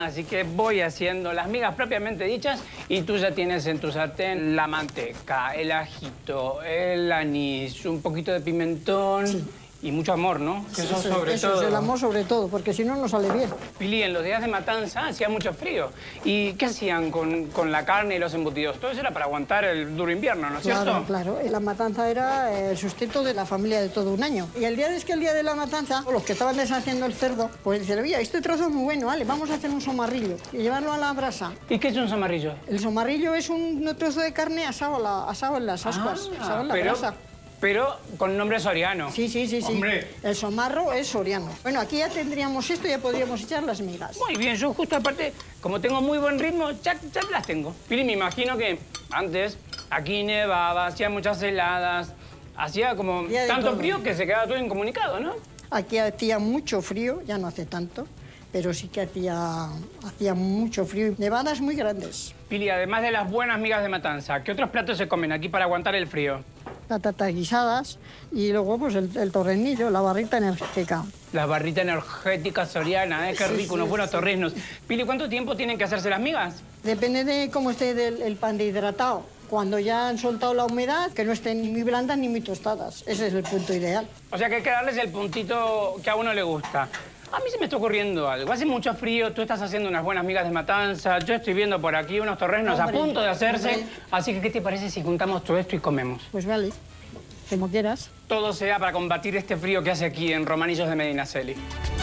Así que voy haciendo las migas propiamente dichas y tú ya tienes en tu sartén la manteca, el ajito, el anís, un poquito de pimentón... Sí. Y mucho amor, ¿no? Que eso sobre eso todo. es el amor sobre todo, porque si no, no sale bien. Pili, en los días de matanza hacía mucho frío. ¿Y qué hacían con la carne y los embutidos? Todo eso era para aguantar el duro invierno, ¿no es cierto? Claro, claro. La matanza era el sustento de la familia de todo un año. Y el día de la matanza, los que estaban deshaciendo el cerdo, pues decían, oye, este trozo es muy bueno, vale, vamos a hacer un somarrillo y llevarlo a la brasa. ¿Y qué es un somarrillo? El somarrillo es un trozo de carne asado en las ascuas, asado en la brasa. Pero con nombre soriano. Sí. Hombre. El somarro es soriano. Bueno, aquí ya tendríamos esto y ya podríamos echar las migas. Muy bien, yo justo aparte, como tengo muy buen ritmo, ya las tengo. Pili, me imagino que antes aquí nevaba, hacía muchas heladas, hacía como tanto frío que se quedaba todo incomunicado, ¿no? Aquí hacía mucho frío, ya no hace tanto, pero sí que hacía mucho frío y nevadas muy grandes. Pili, además de las buenas migas de matanza, ¿qué otros platos se comen aquí para aguantar el frío? Patatas guisadas y luego pues el torrenillo, la barrita energética. La barrita energética soriana, ¿eh? Qué rico, unos buenos torreznos. Pili, ¿cuánto tiempo tienen que hacerse las migas? Depende de cómo esté el pan de hidratado. Cuando ya han soltado la humedad, que no estén ni muy blandas ni muy tostadas. Ese es el punto ideal. O sea que hay que darles el puntito que a uno le gusta. A mí se me está ocurriendo algo. Hace mucho frío, tú estás haciendo unas buenas migas de matanza, yo estoy viendo por aquí unos torreznos a punto de hacerse. Hombre. Así que, ¿qué te parece si juntamos todo esto y comemos? Pues vale, como quieras. Todo sea para combatir este frío que hace aquí en Romanillos de Medinaceli.